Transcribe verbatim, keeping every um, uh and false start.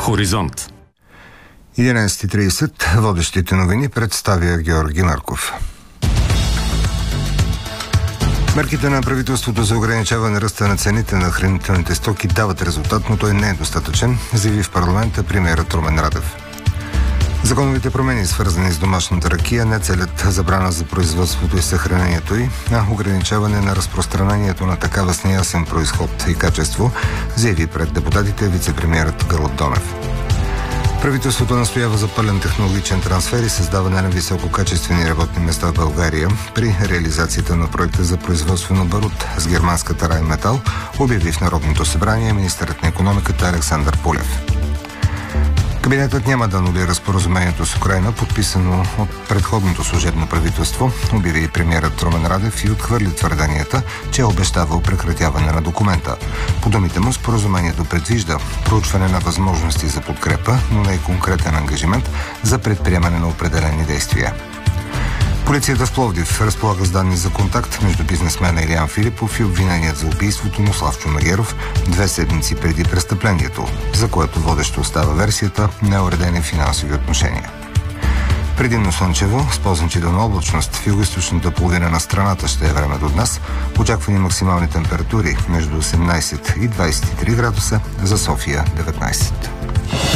Хоризонт. единайсет и трийсет. Водещите новини представя Георги Марков. Мерките на правителството за ограничаване ръста на цените на хранителните стоки дават резултат, но той не е достатъчен, заяви в парламента премиерът Румен Радев. Законовите промени, свързани с домашната ракия, не целят забрана за производството и съхранението й, а ограничаване на разпространението на такава с неясен произход и качество, заяви пред депутатите вицепремиерът Гълъб Донев. Правителството настоява за пълен технологичен трансфер и създаване на висококачествени работни места в България при реализацията на проекта за производство на барут с германската Райнметал, обяви в Народното събрание министърът на икономиката Александър Пулев. Кабинетът няма да анулира споразумението с Украйна, подписано от предходното служебно правителство, обяви и премиерът Румен Радев и отхвърли твърденията, че е обещавал прекратяване на документа. По думите му, споразумението предвижда проучване на възможности за подкрепа, но не и конкретен ангажимент за предприемане на определени действия. Полицията в Пловдив разполага с данни за контакт между бизнесмена Илиян Филипов и обвиненият за убийството му Славчо Магеров две седмици преди престъплението, за което водещо остава версията неуредени финансови отношения. Предимно слънчево, с по-значителна облачност в югоизточната половина на страната ще е време до днес. Очаквани максимални температури между осемнайсет и двайсет и три градуса, за София деветнайсет.